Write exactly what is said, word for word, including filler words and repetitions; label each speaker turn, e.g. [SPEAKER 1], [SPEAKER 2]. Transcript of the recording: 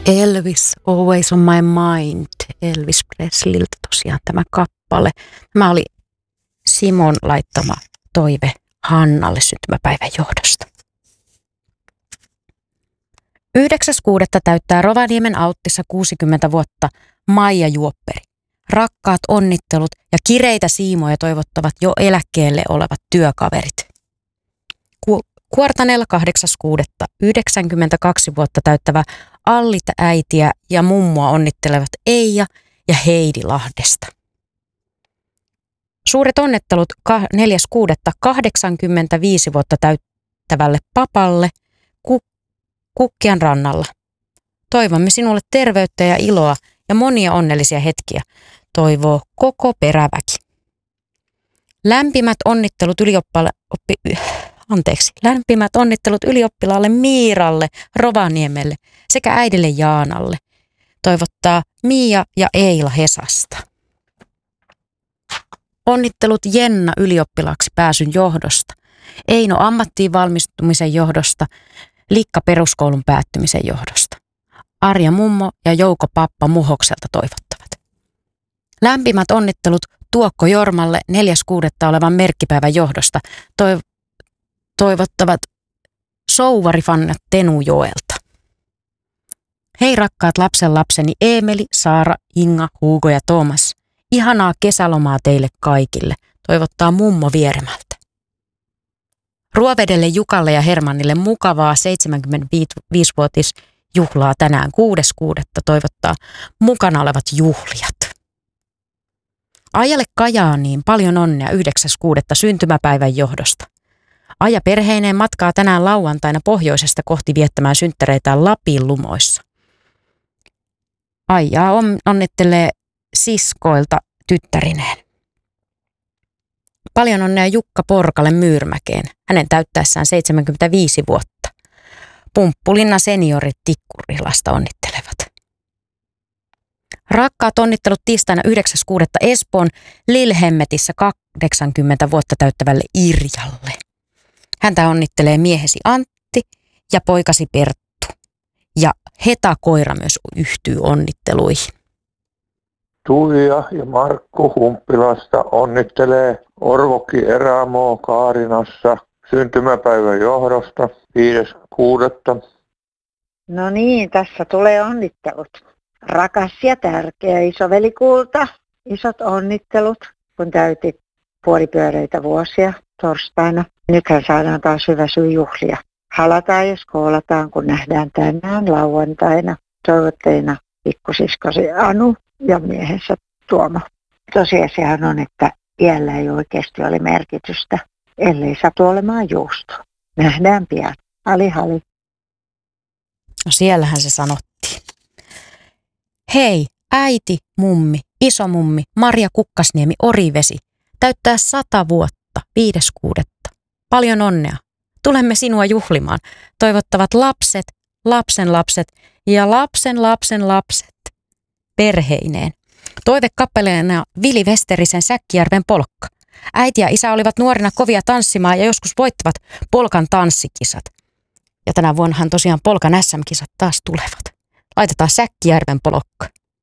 [SPEAKER 1] Elvis, Always on my mind, Elvis Presleyltä tosiaan tämä kappale. Tämä oli Simon laittama toive Hannalle syntymäpäivän johdosta. yhdeksäs kuudetta täyttää Rovaniemen Auttissa kuusikymmentä vuotta Maija Juopperi. Rakkaat onnittelut ja kireitä siimoja toivottavat jo eläkkeelle olevat työkaverit. Ku- Kuortaneella kahdeksas kuudetta yhdeksänkymmentäkaksi vuotta täyttävä Allita äitiä ja mummoa onnittelevat Eija ja Heidi Lahdesta. Suuret onnittelut neljäs kuudetta kahdeksankymmentäviisi vuotta täyttävälle papalle Ku- Kukkian rannalla. Toivomme sinulle terveyttä ja iloa ja monia onnellisia hetkiä, toivoo koko peräväki. Lämpimät onnittelut ylioppila- oppi, anteeksi, lämpimät onnittelut ylioppilaalle Miiralle Rovaniemelle sekä äidille Jaanalle. Toivottaa Miia ja Eila Hesasta. Onnittelut Jenna ylioppilaaksi pääsyn johdosta, Eino ammattiin valmistumisen johdosta, Likka peruskoulun päättymisen johdosta. Arja mummo ja Jouko pappa Muhokselta toivottavat. Lämpimät onnittelut Tuokko Jormalle neljäs kuudetta olevan merkkipäivän johdosta toiv- toivottavat souvarifannat Tenujoelta. Hei rakkaat lapsen lapseni Eemeli, Saara, Inga, Hugo ja Thomas. Ihanaa kesälomaa teille kaikille, toivottaa mummo Vieremältä. Ruovedelle Jukalle ja Hermannille mukavaa seitsemänkymmentäviisivuotisjuhlaa tänään kuudes kuudetta toivottaa mukana olevat juhlijat. Ajalle Kajaaniin paljon onnea yhdeksäs kuudetta syntymäpäivän johdosta. Aja perheineen matkaa tänään lauantaina pohjoisesta kohti viettämään synttäreitään Lapin Lumoissa. Aijaa on, onnittelee siskoilta tyttärineen. Paljon onnea Jukka Porkalle Myyrmäkeen, hänen täyttäessään seitsemänkymmentäviisi vuotta. Pumppulinna seniorit Tikkurilasta onnittelevat. Rakkaat onnittelut tiistaina yhdeksäs kuudetta Espoon Lilhemmetissä kahdeksankymmentä vuotta täyttävälle Irjalle. Häntä onnittelee miehesi Antti ja poikasi Perttu. Ja Heta koira myös yhtyy onnitteluihin.
[SPEAKER 2] Tuija ja Markku Humppilasta onnittelee Orvokki Erämoo Kaarinassa syntymäpäivän johdosta viides kuudetta.
[SPEAKER 3] No niin, tässä tulee onnittelut. Rakas ja tärkeä isoveli Kulta, isot onnittelut, kun täytit puolipyöreitä vuosia torstaina. Nythän saadaan taas hyvä syy juhlia. Halataan ja skoolataan, kun nähdään tänään lauantaina. Toivotteina pikkusiskosi Anu ja miehensä Tuomo. Tosiasiahan on, että iällä ei oikeasti ole merkitystä, ellei satu olemaan juusto. Nähdään pian. Ali hali.
[SPEAKER 1] No siellähän se sanottiin. Hei, äiti, mummi, isomummi, Maria Kukkasniemi, Orivesi, täyttää sata vuotta, viides kuudetta. Paljon onnea. Tulemme sinua juhlimaan. Toivottavat lapset, lapsen lapset ja lapsen lapsen lapset perheineen. Toivekappaleena Vili Westerisen Säkkijärven polkka. Äiti ja isä olivat nuorina kovia tanssimaan ja joskus voittavat polkan tanssikisat. Ja tänä vuonnahan tosiaan polkan äs äm-kisat taas tulevat. Laitetaan Säkkijärven polkka.